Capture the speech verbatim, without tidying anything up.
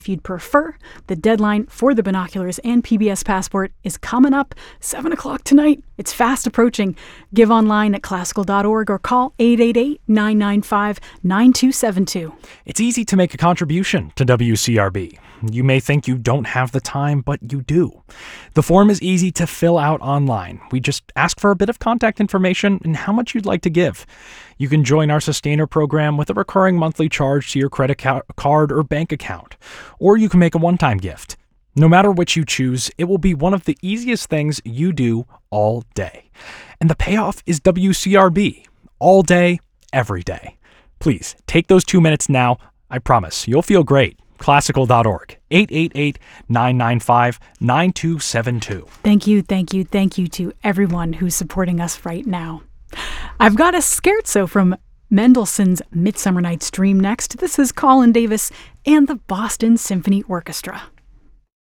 If you'd prefer, the deadline for the binoculars and P B S Passport is coming up seven o'clock tonight. It's fast approaching. Give online at classical dot org or call eight eight eight, nine nine five, nine two seven two. It's easy to make a contribution to W C R B. You may think you don't have the time, but you do. The form is easy to fill out online. We just ask for a bit of contact information and how much you'd like to give. You can join our Sustainer program with a recurring monthly charge to your credit ca- card or bank account, or you can make a one-time gift. No matter which you choose, it will be one of the easiest things you do all day. And the payoff is W C R B, all day, every day. Please, take those two minutes now. I promise, you'll feel great. classical dot org, eight eight eight, nine nine five, nine two seven two. Thank you, thank you, thank you to everyone who's supporting us right now. I've got a scherzo from Mendelssohn's Midsummer Night's Dream next. This is Colin Davis and the Boston Symphony Orchestra.